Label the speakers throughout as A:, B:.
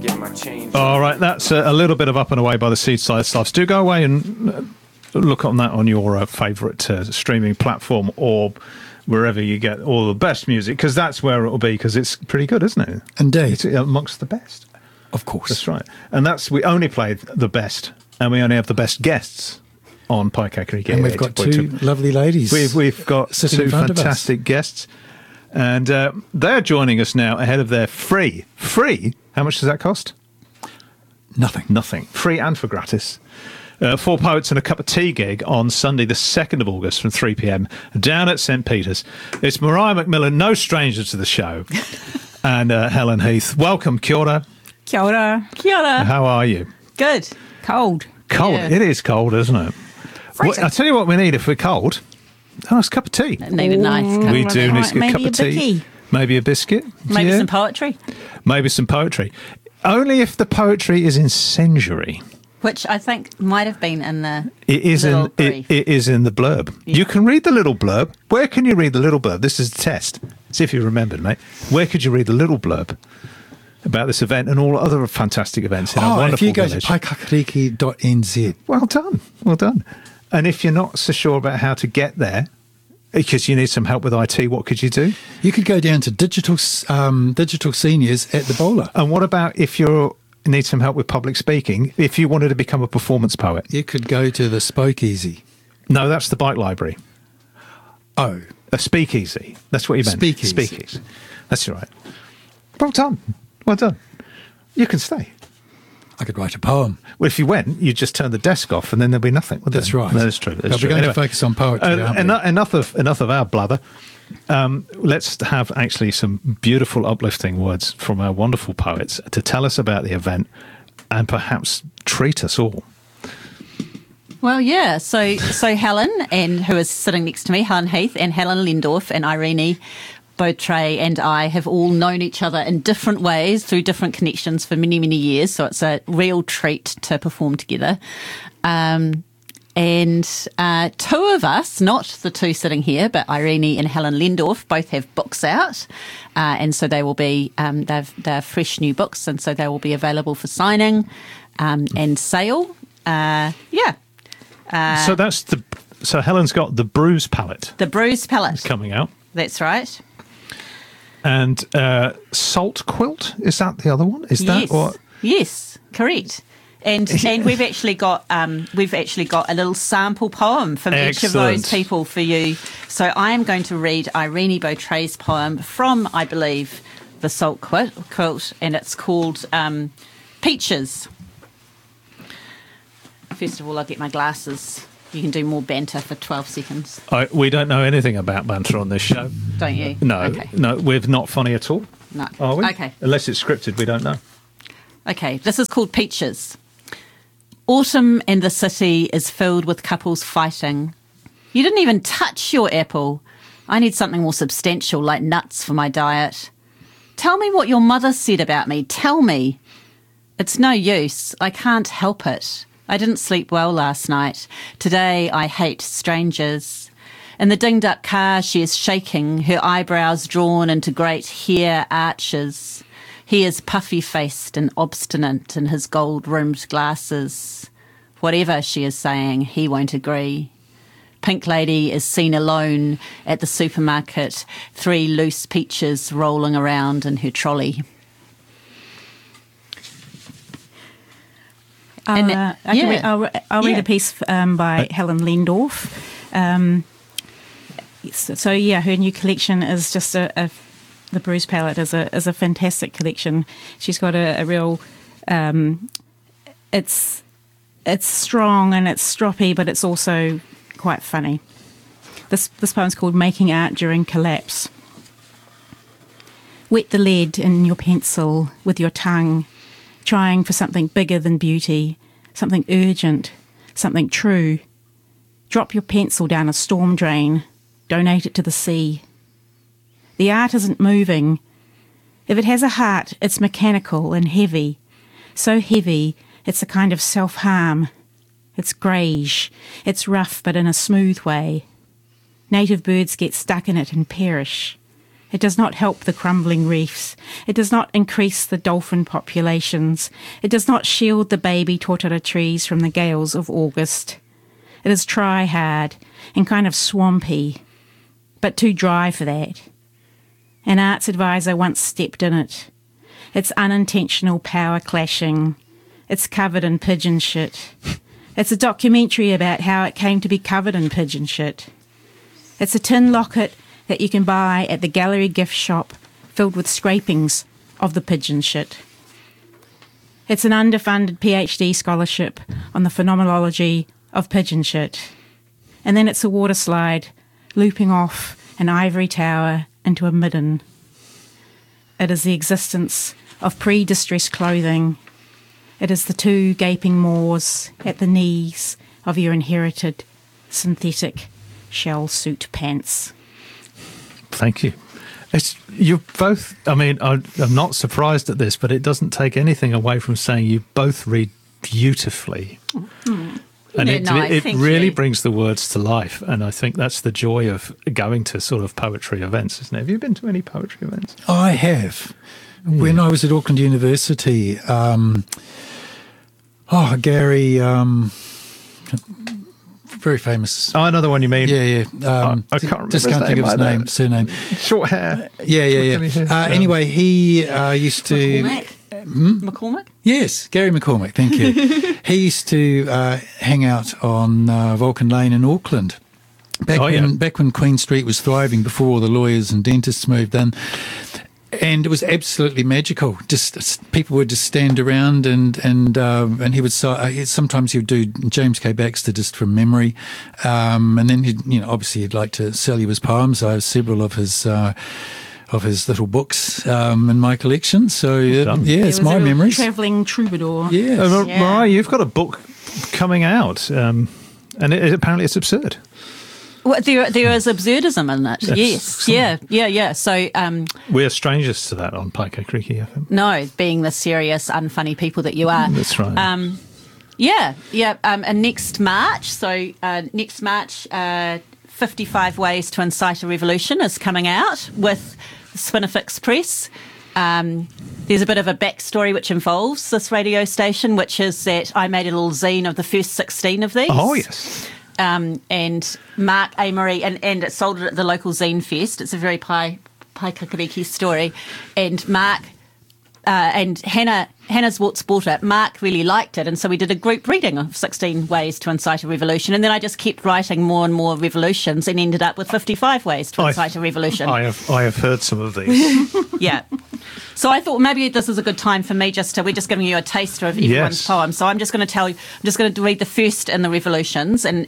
A: All right, that's a little bit of Up and Away by the Seaside Sloughs. Do go away and look on that on your favourite streaming platform or wherever you get all the best music, because that's where it'll be, because it's pretty good, isn't it?
B: Indeed.
A: It's amongst the best.
B: Of course.
A: That's right. And we only play the best, and we only have the best guests on Paikakari.
B: And we've got two lovely ladies.
A: We've got two fantastic guests, and they're joining us now ahead of their free. How much does that cost? Nothing. Free and for gratis. 4 Poets and a Cup of Tea gig on Sunday the 2nd of August from 3 p.m. down at St. Peter's. It's Mariah McMillan, no stranger to the show, and Helen Heath. Welcome, kia ora.
C: Kia ora. Kia ora.
A: How are you?
C: Good. Cold.
A: Yeah. It is cold, isn't it? I'll tell you what we need if we're cold. A nice cup of tea.
C: Need a nice cup.
A: We do need a cup of tea. Maybe a biscuit.
C: Maybe some poetry.
A: Maybe some poetry. Only if the poetry is incendiary.
C: Which I think might have been in the
A: it is in the blurb. Yeah. You can read the little blurb. Where can you read the little blurb? This is a test. See if you remembered, mate. Where could you read the little blurb about this event and all other fantastic events in our wonderful
B: if you go
A: village?
B: to paikakariki.nz.
A: Well done. And if you're not so sure about how to get there, because you need some help with IT, what could you do?
B: You could go down to digital seniors at the bowler.
A: And what about if you need some help with public speaking? If you wanted to become a performance poet,
B: you could go to the Spokeasy.
A: No, that's the bike library.
B: Oh,
A: a speakeasy. That's what you meant. Speakeasy. That's right. Well done. You can stay.
B: I could write a poem.
A: Well, if you went, you'd just turn the desk off and then there'd be nothing.
B: That's right.
A: That is true.
B: But we're going to focus on poetry.
A: Enough of our blather. Let's have actually some beautiful, uplifting words from our wonderful poets to tell us about the event and perhaps treat us all.
C: Well, yeah. So Helen, and who is sitting next to me, Helen Heath, and Helen Lindorf, and Irene Beautrais and I have all known each other in different ways through different connections for many, many years. So it's a real treat to perform together. And two of us, not the two sitting here, but Irene and Helen Lindorf, both have books out. And so they will be, they're fresh new books, and so they will be available for signing and sale.
A: So Helen's got The Bruise Palette.
C: The Bruise Palette.
A: Coming out.
C: That's right.
A: And Salt Quilt, is that the other one?
C: Yes, correct. And we've actually got a little sample poem from each of those people for you. So I am going to read Irene Beautrais' poem from, I believe, the Salt Quilt, and it's called Peaches. First of all, I'll get my glasses. You can do more banter for 12 seconds.
A: We don't know anything about banter on this show.
C: Don't you?
A: No,
C: okay.
A: No, we're not funny at all.
C: No.
A: Are we?
C: Okay.
A: Unless it's scripted, we don't know.
C: Okay, this is called Peaches. Autumn in the city is filled with couples fighting. You didn't even touch your apple. I need something more substantial, like nuts for my diet. Tell me what your mother said about me. Tell me. It's no use. I can't help it. I didn't sleep well last night. Today I hate strangers. In the dinged-up car she is shaking, her eyebrows drawn into great hair arches. He is puffy-faced and obstinate in his gold-rimmed glasses. Whatever she is saying, he won't agree. Pink Lady is seen alone at the supermarket, 3 loose peaches rolling around in her trolley.
D: I'll read a piece by Helen Lindorf. Her new collection is just the Bruise Palette is a fantastic collection. She's got a real, it's strong and it's stroppy, but it's also quite funny. This poem's called Making Art During Collapse. Wet the lead in your pencil with your tongue, trying for something bigger than beauty, something urgent, something true. Drop your pencil down a storm drain, donate it to the sea. The art isn't moving. If it has a heart, it's mechanical and heavy. So heavy, it's a kind of self-harm. It's greige. It's rough, but in a smooth way. Native birds get stuck in it and perish. It does not help the crumbling reefs. It does not increase the dolphin populations. It does not shield the baby totara trees from the gales of August. It is try-hard and kind of swampy, but too dry for that. An arts advisor once stepped in it. It's unintentional power clashing. It's covered in pigeon shit. It's a documentary about how it came to be covered in pigeon shit. It's a tin locket that you can buy at the gallery gift shop filled with scrapings of the pigeon shit. It's an underfunded PhD scholarship on the phenomenology of pigeon shit. And then it's a water slide looping off an ivory tower into a midden. It is the existence of pre-distressed clothing. It is the two gaping maws at the knees of your inherited synthetic shell suit pants.
A: Thank you. You both, I mean, I'm not surprised at this, but it doesn't take anything away from saying you both read beautifully. And it really brings the words to life. And I think that's the joy of going to sort of poetry events, isn't it? Have you been to any poetry events?
B: I have. When I was at Auckland University, Gary, very famous.
A: Oh, another one you mean?
B: Yeah.
A: I can't remember
B: just can't think of his surname.
A: Short hair.
B: Yeah. Anyway, he used to...
C: McCormack?
B: Yes, Gary McCormack, thank you. He used to hang out on Vulcan Lane in Auckland. Back when Queen Street was thriving, before all the lawyers and dentists moved in. And it was absolutely magical. Just people would just stand around, and he would sometimes he would do James K. Baxter just from memory, and then he'd like to sell you his poems. I have several of his little books in my collection. So it's my memories.
D: Travelling troubadour.
B: Yes.
A: Mariah, you've got a book coming out, and apparently it's absurd.
C: Well, there is absurdism in it. Yes. Yeah. So
A: we're strangers to that on Paika Creaky FM.
C: No, being the serious, unfunny people that you are.
A: That's right.
C: And next March, 55 Ways to Incite a Revolution is coming out with Spinifex Press. There's a bit of a backstory which involves this radio station, which is that I made a little zine of the first 16 of these.
A: Oh, yes.
C: And Mark Amory, and it sold it at the local Zine Fest. It's a very Paikakariki story. And Mark and Hannah's bought it. Mark really liked it, and so we did a group reading of 16 Ways to Incite a Revolution. And then I just kept writing more and more revolutions and ended up with 55 Ways to Incite a Revolution.
A: I have heard some of these.
C: Yeah. So I thought maybe this is a good time for me we're just giving you a taster of everyone's poem. So I'm just going to read the first in the revolutions, and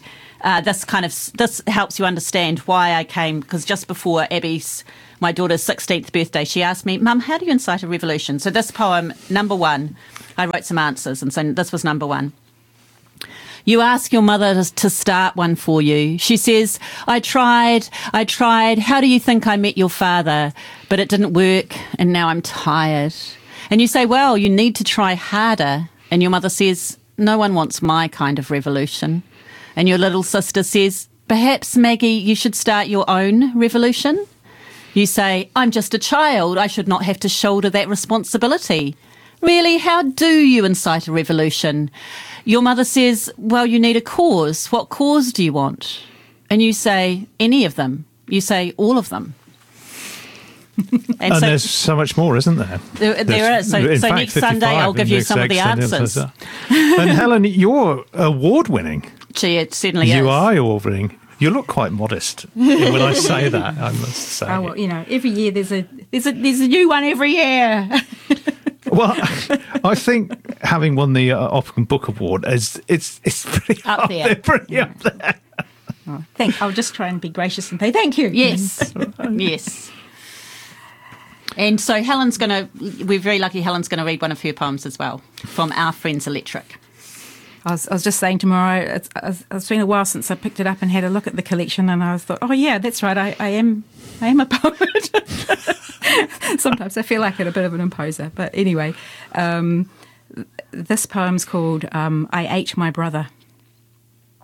C: this helps you understand why I came, because just before my daughter's 16th birthday, she asked me, Mum, how do you incite a revolution? So this poem, number one, I wrote some answers, and so this was number one. You ask your mother to start one for you. She says, I tried. How do you think I met your father? But it didn't work, and now I'm tired. And you say, well, you need to try harder. And your mother says, no one wants my kind of revolution. And your little sister says, perhaps, Maggie, you should start your own revolution. You say, I'm just a child. I should not have to shoulder that responsibility. Really, how do you incite a revolution? Your mother says, well, you need a cause. What cause do you want? And you say, any of them. You say, all of them.
A: And so, there's so much more, isn't there?
C: There is. So next Sunday, I'll give you some of the answers.
A: And Helen, you're award-winning.
C: Gee, it certainly is.
A: You are award-winning. You look quite modest when I say that, I must say.
D: Oh, well, every year there's a new one every year.
A: Well, I think having won the Opcom Book Award it's pretty up there. Pretty up there.
D: Oh, I'll just try and be gracious and say thank you.
C: Yes, yes. And so we're very lucky Helen's going to read one of her poems as well from Our Friends Electric.
D: I was just saying tomorrow, it's been a while since I picked it up and had a look at the collection, and I thought, oh yeah, that's right, I am a poet. Sometimes I feel like it, a bit of an imposer. But anyway, this poem's called I Ate My Brother.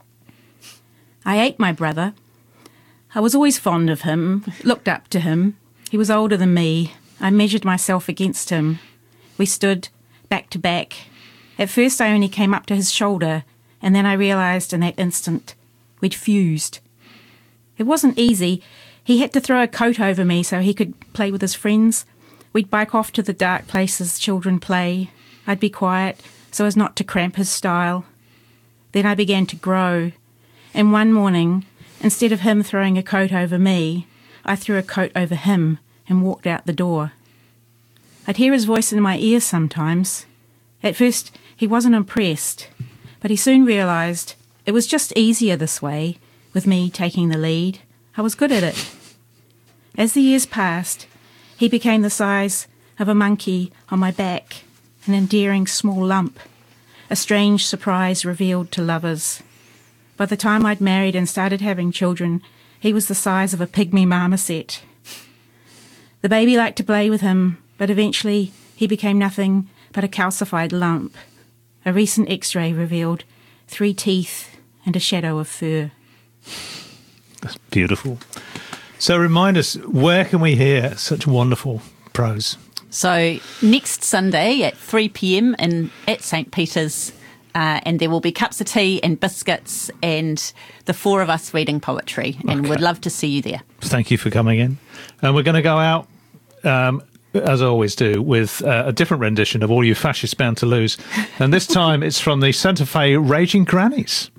D: I ate my brother. I was always fond of him, looked up to him, He was older than me. I measured myself against him. We stood back to back. At first I only came up to his shoulder, and then I realised in that instant we'd fused. It wasn't easy. He had to throw a coat over me so he could play with his friends. We'd bike off to the dark places children play. I'd be quiet so as not to cramp his style. Then I began to grow, and one morning, instead of him throwing a coat over me, I threw a coat over him and walked out the door. I'd hear his voice in my ear sometimes. At first, he wasn't impressed, but he soon realised it was just easier this way, with me taking the lead. I was good at it. As the years passed, he became the size of a monkey on my back, an endearing small lump, a strange surprise revealed to lovers. By the time I'd married and started having children, he was the size of a pygmy marmoset. The baby liked to play with him, but eventually he became nothing but a calcified lump. A recent X-ray revealed 3 teeth and a shadow of fur.
A: That's beautiful. So remind us, where can we hear such wonderful prose?
C: So next Sunday at 3 p.m. at St. Peter's, and there will be cups of tea and biscuits and the 4 of us reading poetry, and we'd love to see you there.
A: Thank you for coming in. And we're going to go out, as I always do, with a different rendition of All You Fascists Bound to Lose. And this time it's from the Santa Fe Raging Grannies.